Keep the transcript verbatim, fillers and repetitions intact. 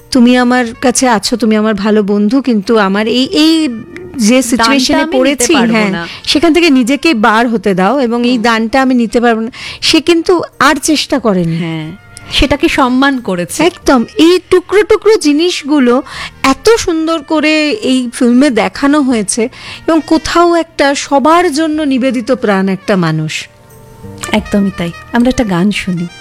তুমি আমার কাছে আছো, তুমি আমার ভালো বন্ধু, কিন্তু আমার এই এই যে সিচুয়েশনে পড়েছি, হ্যাঁ সেখান থেকে নিজেকে বার হতে দাও, এবং এই দানটা আমি নিতে পারবো না, সে কিন্তু আর চেষ্টা করেনি, হ্যাঁ সেটাকে সম্মান করেছে একদম। এই টুকরো টুকরো জিনিসগুলো এত সুন্দর করে এই ফিল্মে দেখানো হয়েছে, এবং কোথাও একটা সবার জন্য নিবেদিত প্রাণ একটা মানুষ। একদমই তাই। আমরা একটা গান শুনি।